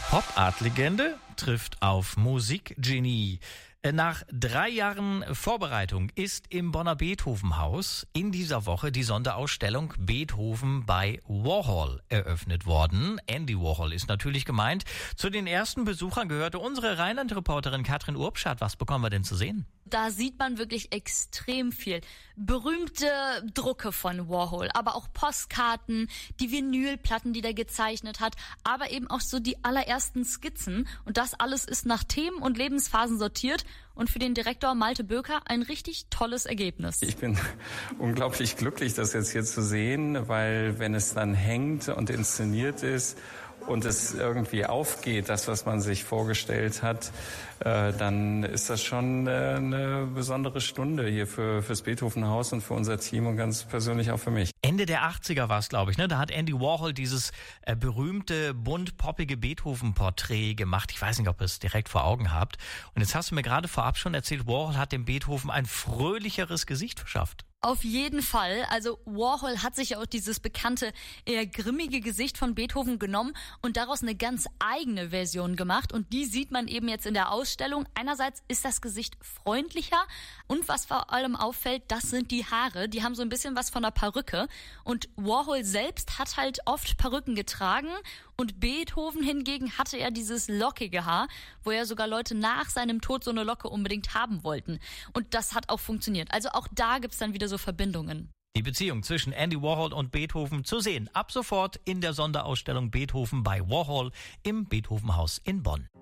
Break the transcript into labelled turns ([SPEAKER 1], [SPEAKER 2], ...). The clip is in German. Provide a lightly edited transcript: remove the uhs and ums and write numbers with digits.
[SPEAKER 1] Pop-Art-Legende trifft auf Musikgenie. Nach 3 Jahren Vorbereitung ist im Bonner Beethoven-Haus in dieser Woche die Sonderausstellung Beethoven bei Warhol eröffnet worden. Andy Warhol ist natürlich gemeint. Zu den ersten Besuchern gehörte unsere Rheinland-Reporterin Katrin Urbschat. Was bekommen wir denn zu sehen?
[SPEAKER 2] Da sieht man wirklich extrem viel. Berühmte Drucke von Warhol, aber auch Postkarten, die Vinylplatten, die der gezeichnet hat, aber eben auch so die allerersten Skizzen. Und das alles ist nach Themen und Lebensphasen sortiert und für den Direktor Malte Böker ein richtig tolles Ergebnis.
[SPEAKER 3] Ich bin unglaublich glücklich, das jetzt hier zu sehen, weil wenn es dann hängt und inszeniert ist und es irgendwie aufgeht, das, was man sich vorgestellt hat, dann ist das schon eine besondere Stunde hier fürs Beethoven-Haus und für unser Team und ganz persönlich auch für mich.
[SPEAKER 1] Ende der 80er war es, glaube ich, ne? Da hat Andy Warhol dieses berühmte, bunt poppige Beethoven-Porträt gemacht. Ich weiß nicht, ob ihr es direkt vor Augen habt. Und jetzt hast du mir gerade vorab schon erzählt, Warhol hat dem Beethoven ein fröhlicheres Gesicht verschafft.
[SPEAKER 2] Auf jeden Fall. Also Warhol hat sich ja auch dieses bekannte, eher grimmige Gesicht von Beethoven genommen und daraus eine ganz eigene Version gemacht. Und die sieht man eben jetzt in der Ausstellung. Einerseits ist das Gesicht freundlicher und was vor allem auffällt, das sind die Haare. Die haben so ein bisschen was von einer Perücke. Und Warhol selbst hat halt oft Perücken getragen. Und Beethoven hingegen hatte ja dieses lockige Haar, wo ja sogar Leute nach seinem Tod so eine Locke unbedingt haben wollten. Und das hat auch funktioniert. Also auch da gibt's dann wieder so Verbindungen.
[SPEAKER 1] Die Beziehung zwischen Andy Warhol und Beethoven zu sehen. Ab sofort in der Sonderausstellung Beethoven bei Warhol im Beethoven-Haus in Bonn.